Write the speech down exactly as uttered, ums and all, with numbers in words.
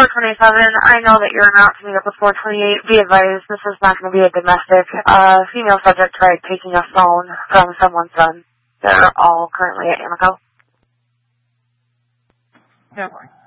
four twenty-seven, I know that you're not to meet up with four twenty-eight. Be advised, this is not going to be a domestic. Uh, female subject tried taking a phone from someone's son. They're all currently at Amoco. Yeah.